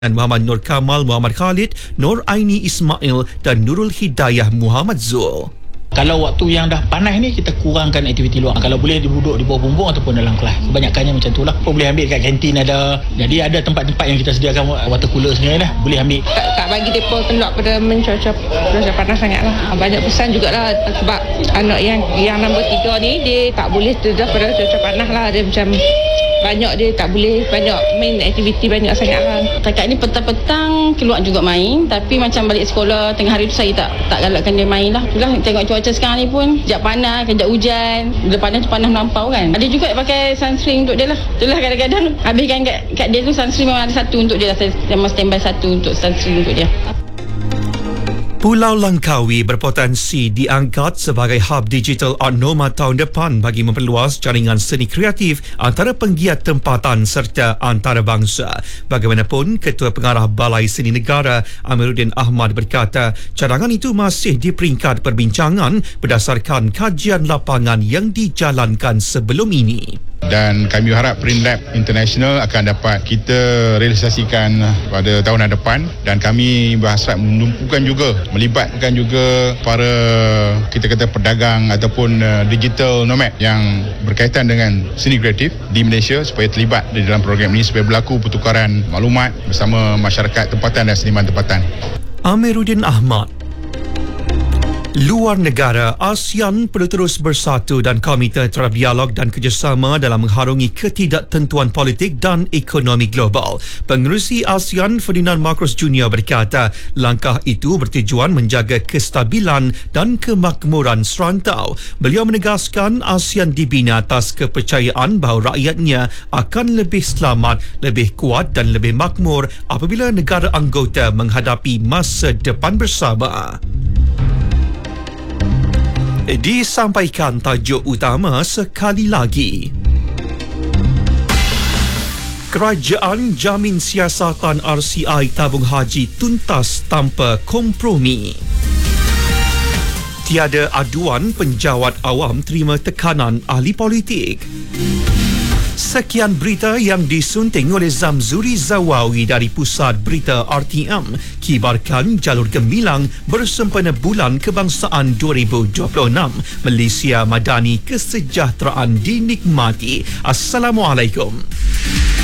dan Muhammad Nur Kamal, Muhammad Khalid, Nur Aini Ismail dan Nurul Hidayah Muhammad Zul. Kalau waktu yang dah panas ni, kita kurangkan aktiviti luar. Kalau boleh duduk di bawah bumbung ataupun dalam kelas. Kebanyakannya macam tu lah. Boleh ambil kat kantin ada. Jadi ada tempat-tempat yang kita sediakan water cooler sendiri lah. Boleh ambil. Tak bagi mereka keluar pada mencuaca panas sangat lah. Banyak pesan jugalah sebab anak yang nombor 3 ni, dia tak boleh terdedah pada cuaca panas lah. Dia macam banyak dia tak boleh banyak main aktiviti banyak sangat lah. Setakat ni petang-petang keluar juga main, tapi macam balik sekolah tengah hari tu saya tak galakkan dia main lah. Itulah tengok cuaca sekarang ni pun kejap panas, kejap hujan. Bila panas tu panas melampau kan. Ada juga pakai sunscreen untuk dia lah. Itulah kadang-kadang habiskan kat dia tu sunscreen memang ada satu untuk dia lah. Saya memang standby satu untuk sunscreen untuk dia. Pulau Langkawi berpotensi diangkat sebagai hub digital UNOMA tahun depan bagi memperluas jaringan seni kreatif antara penggiat tempatan serta antarabangsa. Bagaimanapun, Ketua Pengarah Balai Seni Negara Amiruddin Ahmad berkata cadangan itu masih di peringkat perbincangan berdasarkan kajian lapangan yang dijalankan sebelum ini. Dan kami harap Print Lab International akan dapat kita realisasikan pada tahun depan, dan kami berhasrat melibatkan juga para kita kata pedagang ataupun digital nomad yang berkaitan dengan seni kreatif di Malaysia supaya terlibat di dalam program ini supaya berlaku pertukaran maklumat bersama masyarakat tempatan dan seniman tempatan. Amiruddin Ahmad. Luar negara, ASEAN perlu terus bersatu dan komite terhadap dialog dan kerjasama dalam mengharungi ketidaktentuan politik dan ekonomi global. Pengerusi ASEAN Ferdinand Marcos Jr. berkata langkah itu bertujuan menjaga kestabilan dan kemakmuran serantau. Beliau menegaskan ASEAN dibina atas kepercayaan bahawa rakyatnya akan lebih selamat, lebih kuat dan lebih makmur apabila negara anggota menghadapi masa depan bersama. Disampaikan tajuk utama sekali lagi. Kerajaan jamin siasatan RCI tabung haji tuntas tanpa kompromi. Tiada aduan penjawat awam terima tekanan ahli politik. Sekian berita yang disunting oleh Zamzuri Zawawi dari Pusat Berita RTM. Kibarkan jalur gemilang bersempena Bulan Kebangsaan 2026. Malaysia Madani, kesejahteraan dinikmati. Assalamualaikum.